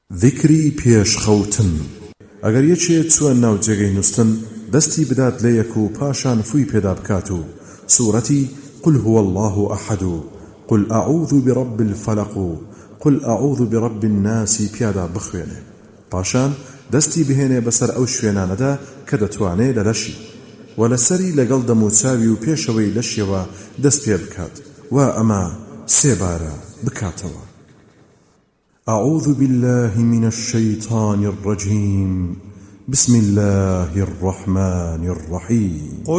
ذکری پێشخەوتن. ئەگەر یەکێ چووە ناو جێگەی نووستن دەستی بدات لە یەک و پاشان فووی پێدا بکات و سوورەتی قل هو الله أحد قل أعوذ برب الفلق قل أعوذ برب الناس پیادا بخوێنێ، پاشان دەستی بهێنێ بەسەر ئەو شوێنانەدا کە دەتوانێ لە لەشی و لەسەری لەگەڵ دەموچاوی و پێشەوەی لەشیەوە دەست پێ بکات و ئەمە سێبارە بکاتەوە. أعوذ بالله من الشيطان الرجيم بسم الله الرحمن الرحيم